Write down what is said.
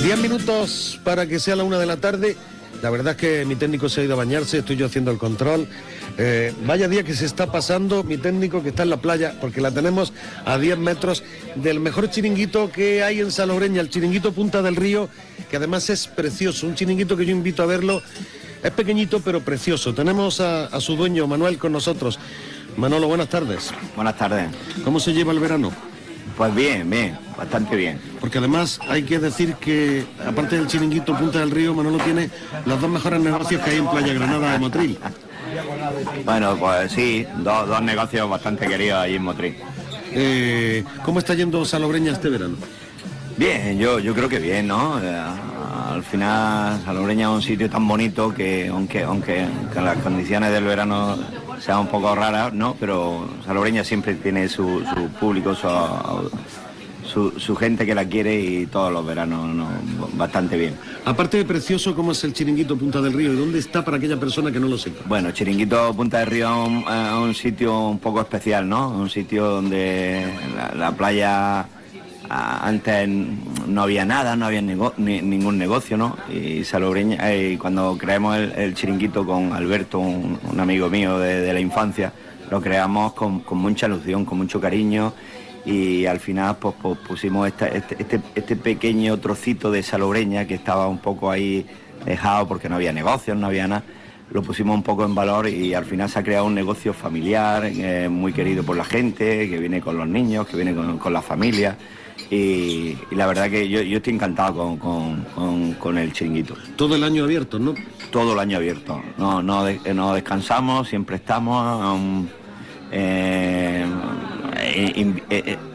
10 minutos para que sea la 1 de la tarde. La verdad es que mi técnico se ha ido a bañarse, estoy yo haciendo el control. Vaya día que se está pasando mi técnico, que está en la playa, porque la tenemos a 10 metros del mejor chiringuito que hay en Salobreña, el chiringuito Punta del Río, que además es precioso, un chiringuito que yo invito a verlo. Es pequeñito pero precioso. Tenemos a su dueño, Manuel, con nosotros. Manolo, buenas tardes. Buenas tardes. ¿Cómo se lleva el verano? Pues bien, bastante bien. Porque además hay que decir que, aparte del chiringuito Punta del Río, Manolo tiene los dos mejores negocios que hay en Playa Granada de Motril. Bueno, pues sí, dos negocios bastante queridos allí en Motril. ¿Cómo está yendo Salobreña este verano? Bien, yo creo que bien, ¿no? Al final Salobreña es un sitio tan bonito que aunque las condiciones del verano sean un poco raras, ¿no? Pero Salobreña siempre tiene su público, su gente que la quiere, y todos los veranos, ¿no? Bastante bien. Aparte de precioso, ¿cómo es el chiringuito Punta del Río? ¿Y dónde está para aquella persona que no lo sepa? Bueno, Chiringuito Punta del Río es un sitio un poco especial, ¿no? Un sitio donde la playa... Antes no había nada, no había ningún negocio, ¿no? Y Salobreña, cuando creamos el chiringuito con Alberto, un amigo mío de la infancia, lo creamos con mucha ilusión, con mucho cariño, y al final pues pusimos este pequeño trocito de Salobreña que estaba un poco ahí dejado porque no había negocios, no había nada. Lo pusimos un poco en valor y al final se ha creado un negocio familiar, muy querido por la gente, que viene con los niños, que viene con la familia. Y la verdad que yo estoy encantado con el chiringuito. Todo el año abierto, ¿no? Todo el año abierto. No descansamos, siempre estamos.